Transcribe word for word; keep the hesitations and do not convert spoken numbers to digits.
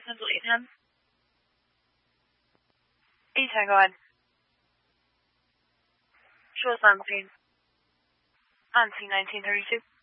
license, will you him? E ten, go ahead. Show us on scene. On scene nineteen thirty-two.